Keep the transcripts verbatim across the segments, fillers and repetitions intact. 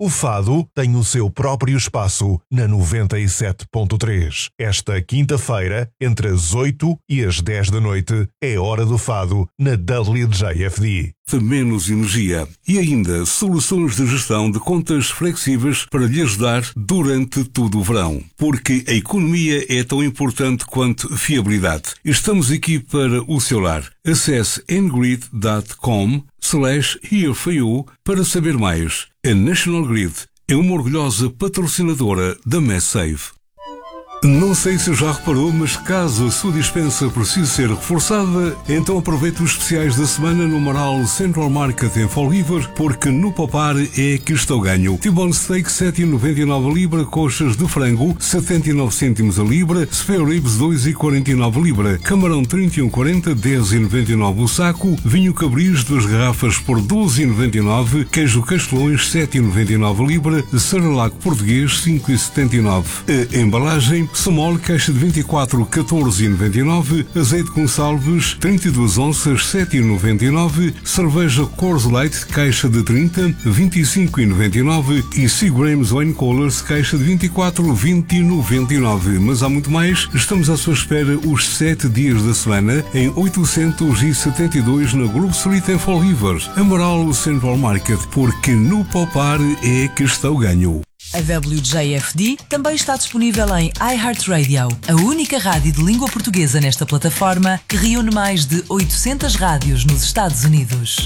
O fado tem o seu próprio espaço na noventa e sete ponto três. Esta quinta-feira, entre as oito e as dez da noite, é Hora do Fado na W J F D. Menos energia e ainda soluções de gestão de contas flexíveis para lhe ajudar durante todo o verão. Porque a economia é tão importante quanto fiabilidade. Estamos aqui para o seu lar. Acesse ngrid ponto com slash here for you para saber mais. A National Grid é uma orgulhosa patrocinadora da MassSave. Não sei se já reparou, mas caso a sua dispensa precise ser reforçada, então aproveite os especiais da semana no Maral Central Market em Fall River, porque no Poupar é que está o ganho. T-bone steak sete e noventa e nove a libra, coxas de frango setenta e nove cêntimos a libra, spare ribs dois e quarenta e nove a libra, camarão trinta e um quarenta, dez e noventa e nove o saco, vinho Cabris duas garrafas por doze e noventa e nove, queijo Castelões sete e noventa e nove a libra, Cerelac português cinco e setenta e nove. A embalagem Samol, caixa de vinte e quatro, catorze e noventa e nove, azeite Gonçalves, trinta e duas onças, sete e noventa e nove, cerveja Coors Light, caixa de trinta, vinte e cinco e noventa e nove e Seagram's Wine Coolers, caixa de vinte e quatro, vinte e noventa e nove. Mas há muito mais, estamos à sua espera os sete dias da semana em oitocentos e setenta e dois na Grove Street em Fall River, Amaral Central Market, porque no Poupar é que está o ganho. A W J F D também está disponível em iHeartRadio, a única rádio de língua portuguesa nesta plataforma que reúne mais de oitocentas rádios nos Estados Unidos.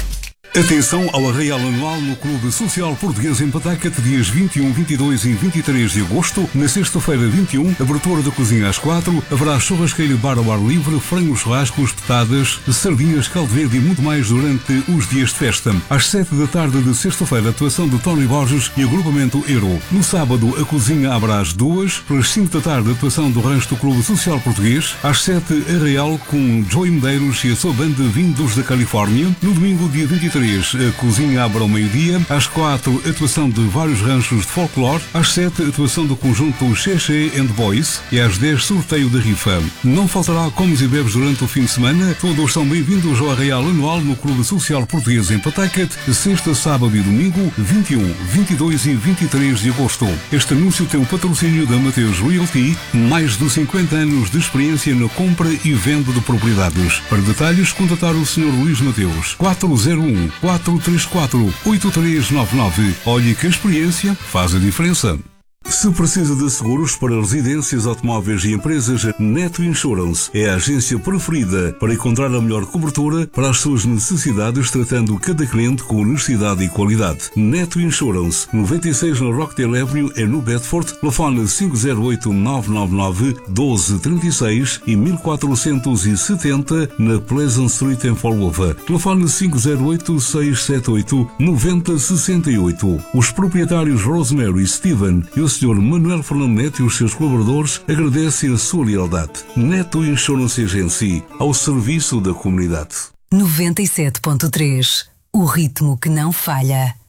Atenção ao arraial anual no Clube Social Português em Pataca, dias vinte e um, vinte e dois e vinte e três de agosto. Na sexta-feira, vinte e um, abertura da cozinha às quatro, haverá churrasqueira e bar ao ar livre, frangos churrascos, petadas, sardinhas, caldo verde e muito mais durante os dias de festa. Às sete da tarde de sexta-feira, atuação de Tony Borges e agrupamento Euro. No sábado, a cozinha abre às duas, pelas cinco da tarde, atuação do rancho do Clube Social Português. Às sete, arraial com Joey Medeiros e a sua banda vindos da Califórnia. No domingo, dia vinte e três, a cozinha abre ao meio-dia. Às quatro, atuação de vários ranchos de folclore. Às sete, atuação do conjunto Cheche and Boys. E às dez, sorteio de rifa. Não faltará comes e bebes durante o fim de semana. Todos são bem-vindos ao arraial anual no Clube Social Português em Pawtucket, sexta, sábado e domingo, vinte e um, vinte e dois e vinte e três de agosto. Este anúncio tem o patrocínio da Mateus Realty, mais de cinquenta anos de experiência na compra e venda de propriedades. Para detalhes, contatar o senhor Luís Mateus, quatro zero um, quatro três quatro, oito três nove nove. Olhe que a experiência faz a diferença. Se precisa de seguros para residências, automóveis e empresas, Neto Insurance é a agência preferida para encontrar a melhor cobertura para as suas necessidades, tratando cada cliente com honestidade e qualidade. Neto Insurance, noventa e seis na Rockdale Avenue, é no Bedford, telefone cinco zero oito, nove nove nove, um dois três seis e mil quatrocentos e setenta na Pleasant Street em Fall River. Telefone cinco zero oito, seis sete oito, nove zero seis oito. Os proprietários Rosemary, Steven e o senhor Manuel Fernando Neto e os seus colaboradores agradecem a sua lealdade. Neto Insurance Agency, ao serviço da comunidade. noventa e sete ponto três. O ritmo que não falha.